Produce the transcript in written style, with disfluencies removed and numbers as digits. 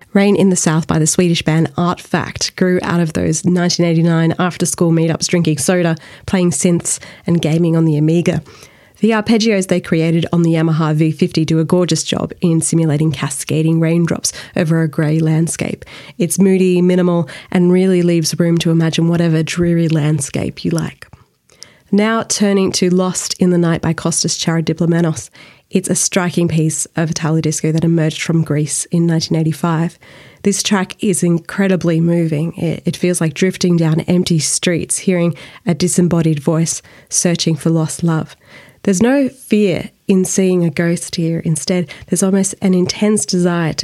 Rain in the South by the Swedish band Art Fact grew out of those 1989 after-school meetups drinking soda, playing synths and gaming on the Amiga. The arpeggios they created on the Yamaha V50 do a gorgeous job in simulating cascading raindrops over a grey landscape. It's moody, minimal, and really leaves room to imagine whatever dreary landscape you like. Now turning to Lost in the Night by Kostas Charadiplomenos. It's a striking piece of Italo disco that emerged from Greece in 1985. This track is incredibly moving. It feels like drifting down empty streets, hearing a disembodied voice searching for lost love. There's no fear in seeing a ghost here. Instead, there's almost an intense desire to